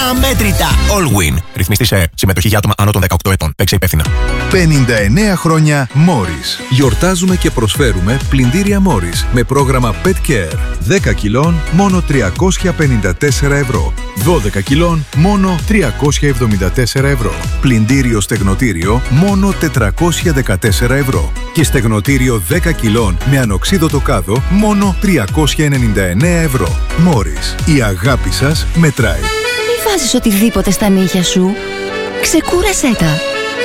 αμέτρητα. Allwyn. Ρυθμιστή σε συμμετοχή για άτομα άνω των 18 ετών. Παίξε υπεύθυνα. 59 χρόνια Morris. Γιορτάζουμε και προσφέρουμε πλυντήρια Morris με πρόγραμμα Pet Care. 10 κιλών μόνο 354 ευρώ. 12 κιλών μόνο 374 ευρώ. Πλυντήριο στεγνοτήριο μόνο 414 ευρώ. Και στεγνοτήριο 10 κιλών με ανοξίδωτο κάδο μόνο 399 ευρώ. Morris. Η αγάπη σας μετράει. Μη βάζεις οτιδήποτε στα νύχια σου. Ξεκούρασέ τα.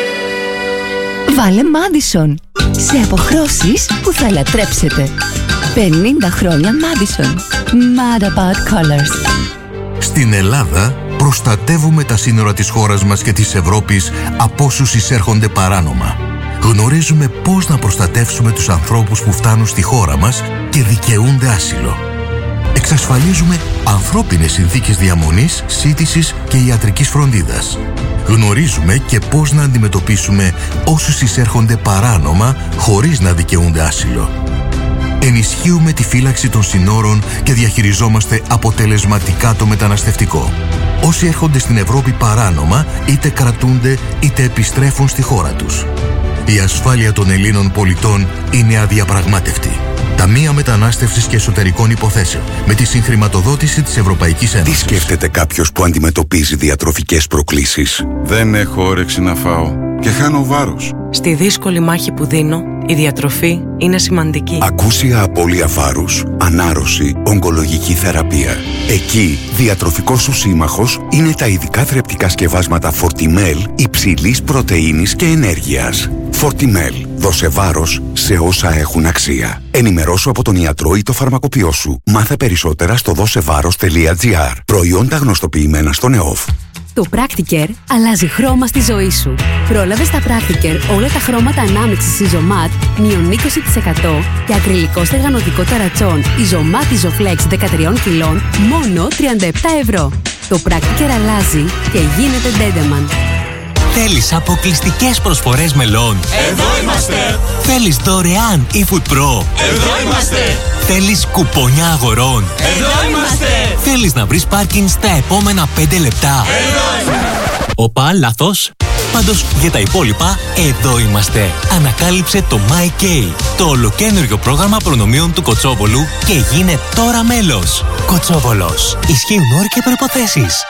Βάλε Madison. Σε αποχρώσεις που θα λατρέψετε. 50 χρόνια Madison. Mad about colors. Στην Ελλάδα προστατεύουμε τα σύνορα της χώρας μας και της Ευρώπης από όσους εισέρχονται παράνομα. Γνωρίζουμε πώς να προστατεύσουμε τους ανθρώπους που φτάνουν στη χώρα μας και δικαιούνται άσυλο. Εξασφαλίζουμε ανθρώπινες συνθήκες διαμονής, σύντησης και ιατρικής φροντίδας. Γνωρίζουμε και πώς να αντιμετωπίσουμε όσους εισέρχονται παράνομα χωρίς να δικαιούνται άσυλο. Ενισχύουμε τη φύλαξη των συνόρων και διαχειριζόμαστε αποτελεσματικά το μεταναστευτικό. Όσοι έρχονται στην Ευρώπη παράνομα είτε κρατούνται είτε επιστρέφουν στη χώρα τους. Η ασφάλεια των Ελλήνων πολιτών είναι αδιαπραγμάτευτη. Ταμεία Μετανάστευσης και Εσωτερικών Υποθέσεων με τη συγχρηματοδότηση της Ευρωπαϊκής Ένωσης. Τι σκέφτεται κάποιος που αντιμετωπίζει διατροφικές προκλήσεις? Δεν έχω όρεξη να φάω και χάνω βάρος. Στη δύσκολη μάχη που δίνω, η διατροφή είναι σημαντική. Ακούσια απώλεια βάρους, ανάρρωση, ογκολογική θεραπεία. Εκεί, διατροφικός σου σύμμαχος είναι τα ειδικά θρεπτικά σκευάσματα Fortimel υψηλής πρωτεΐνης και ενέργειας. Fortimel. Δώσε βάρος σε όσα έχουν αξία. Ενημερώσου από τον ιατρό ή το φαρμακοποιό σου. Μάθε περισσότερα στο δώσεβάρος.gr. Προϊόντα γνωστοποιημένα στον ΕΟΦ. Το Practicare αλλάζει χρώμα στη ζωή σου. Πρόλαβε στα Practicare όλα τα χρώματα ανάμειξης Isomat μείον 20% και ακριλικό στεγανωτικό ταρατσόν Isomat Isoflex 13 κιλών μόνο 37 ευρώ. Το Practicare αλλάζει και γίνεται Dedeman. Θέλεις αποκλειστικές προσφορές μελών? Εδώ είμαστε! Θέλεις δωρεάν eFood Pro? Εδώ είμαστε! Θέλεις κουπόνια αγορών? Εδώ είμαστε! Θέλεις να βρεις πάρκινγκ στα επόμενα 5 λεπτά? Εδώ είμαστε! Οπα, λάθος. Πάντως για τα υπόλοιπα, εδώ είμαστε. Ανακάλυψε το MyK, το ολοκαίνουργιο πρόγραμμα προνομίων του Κοτσόβολου και γίνε τώρα μέλος. Κοτσόβολος. Ισχύουν όροι και προϋποθέσεις.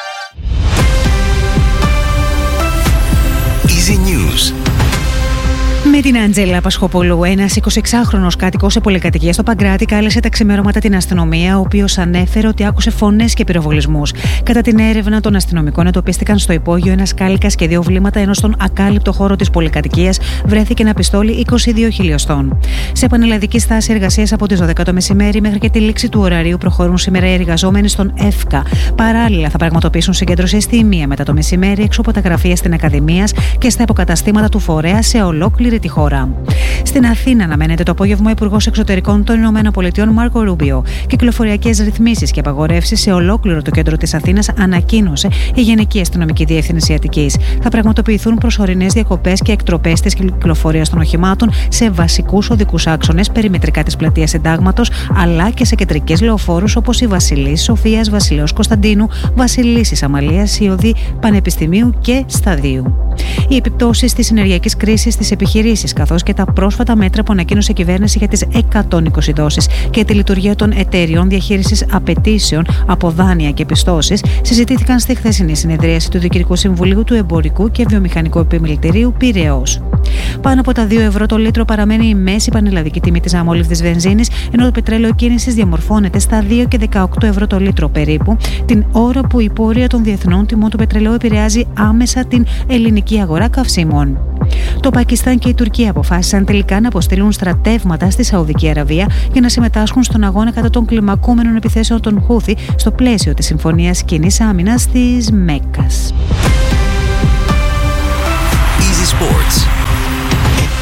Easy News. Με την Αντζέλα Πασχοπολού, ένας 26χρονος κάτοικος σε πολυκατοικία στο Παγκράτη κάλεσε τα ξημερώματα την αστυνομία, ο οποίος ανέφερε ότι άκουσε φωνές και πυροβολισμούς. Κατά την έρευνα των αστυνομικών, εντοπίστηκαν στο υπόγειο ένας κάλικας και 2 βλήματα, ενώ στον ακάλυπτο χώρο της πολυκατοικίας βρέθηκε ένα πιστόλι 22 χιλιοστών. Σε πανελλαδική στάση εργασίας από τις 12 το μεσημέρι μέχρι και τη λήξη του ωραρίου προχωρούν σήμερα οι εργαζόμενοι στον ΕΦΚΑ. Παράλληλα, θα πραγματοποιήσουν συγκέντρωση στη 1 μετά το μεσημέρι έξω από τα γραφεία στην Ακαδημίας και στα υποκαταστήματα του φορέα σε ολόκληρη τη χώρα. Στην Αθήνα αναμένεται το απόγευμα ο Υπουργός Εξωτερικών των ΗΠΑ Μάρκο Ρούμπιο. Κυκλοφοριακές ρυθμίσεις και απαγορεύσεις σε ολόκληρο το κέντρο της Αθήνας, ανακοίνωσε η Γενική Αστυνομική Διεύθυνση Αττικής. Θα πραγματοποιηθούν προσωρινές διακοπές και εκτροπές της κυκλοφορίας των οχημάτων σε βασικούς οδικούς άξονες περιμετρικά της πλατείας Συντάγματος, αλλά και σε κεντρικές λεωφόρους όπως η Βασιλής Σοφίας, Βασιλέως Κωνσταντίνου, Βασιλίσσης Αμαλίας, η οδοί Πανεπιστημίου και Σταδίου. Οι επιπτώσεις της ενεργειακής κρίσης στις επιχειρήσεις, καθώς και τα πρόσφατα μέτρα που ανακοίνωσε η κυβέρνηση για τις 120 δόσεις και τη λειτουργία των εταιριών διαχείρισης απαιτήσεων από δάνεια και πιστώσεις, συζητήθηκαν στη χθεσινή συνεδρίαση του Διοικητικού Συμβουλίου του Εμπορικού και Βιομηχανικού Επιμελητηρίου Πειραιώς. Πάνω από τα 2 ευρώ το λίτρο παραμένει η μέση πανελλαδική τιμή της αμόλυβδης βενζίνης, ενώ το πετρέλαιο κίνησης διαμορφώνεται στα 2 και 18 ευρώ το λίτρο περίπου, την ώρα που η πορεία των διεθνών τιμών του πετρελαίου επηρεάζει άμεσα την ελληνική αγορά καυσίμων. Το Πακιστάν και η Τουρκία αποφάσισαν τελικά να αποστείλουν στρατεύματα στη Σαουδική Αραβία για να συμμετάσχουν στον αγώνα κατά των κλιμακούμενων επιθέσεων των Χούθη στο πλαίσιο της Συμφωνίας Κοινής Άμυνας της Μέκκας. Easy Sports.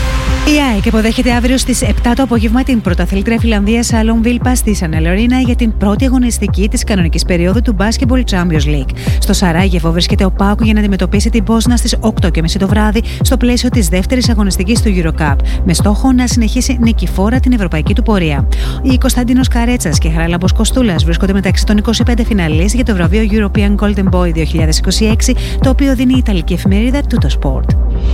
Η ΑΕΚ υποδέχεται αύριο στις 7 το απόγευμα την πρωταθλήτρια Φιλανδίας Salon Vilpa στη Sanel Arena για την πρώτη αγωνιστική της κανονικής περίοδου του Basketball Champions League. Στο Σαράγεβο βρίσκεται ο ΠΑΟΚ για να αντιμετωπίσει την Πόσνα στις 8:30 το βράδυ στο πλαίσιο της δεύτερης αγωνιστικής του EuroCup, με στόχο να συνεχίσει νικηφόρα την ευρωπαϊκή του πορεία. Οι Κωνσταντίνος Καρέτσας και Χαράλαμπος Κοστούλας βρίσκονται μεταξύ των 25 φιναλίστ για το βραβείο European Golden Boy 2026, το οποίο δίνει η ιταλική εφημερίδα Tutto Sport.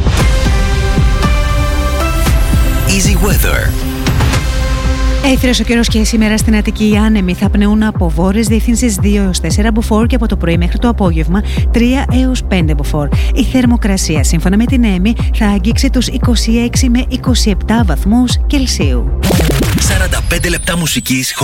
Easy Weather. Έθριος ο καιρός και σήμερα στην Αττική. Οι άνεμοι θα πνεούν από βόρειες διευθύνσεις 2-4 μποφόρ και από το πρωί μέχρι το απόγευμα 3-5 μποφόρ. Η θερμοκρασία σύμφωνα με την ΕΜΗ θα αγγίξει τους 26 με 27 βαθμούς Κελσίου. 45 λεπτά μουσικής